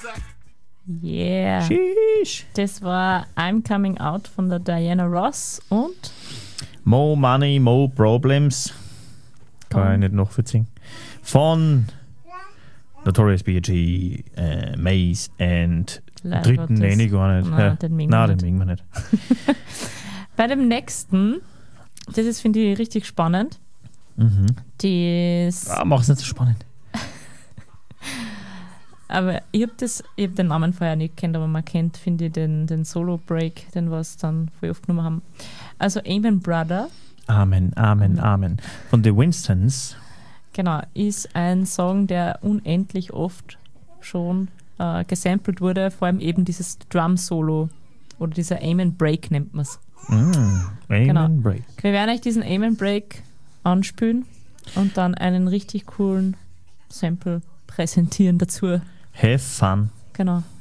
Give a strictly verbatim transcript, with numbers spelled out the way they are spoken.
Yeah. Sheesh. Das war I'm Coming Out von der Diana Ross und More Money, More Problems. Kann ich nicht nachvollziehen. Von Notorious B I G, äh, Maze und Leider dritten Gottes. nenne ich gar nicht. Nein, Ja. den mögen Nein, wir den mögen wir nicht. bei dem nächsten, das ist, finde ich, richtig spannend. Mhm. Das, Ah, mach es nicht so spannend. aber ich habe hab den Namen vorher nicht kennt, aber man kennt, finde ich, den, den Solo-Break, den wir es dann voll oft genommen haben. Also Amen Brother, Amen, Amen, Amen. Von The Winstons. genau, ist ein Song, der unendlich oft schon äh, gesampelt wurde, vor allem eben dieses Drum-Solo oder dieser Amen Break nennt man es. Mm, Amen Genau. Break. Wir werden euch diesen Amen Break anspielen und dann einen richtig coolen Sample präsentieren dazu. Have fun. Genau.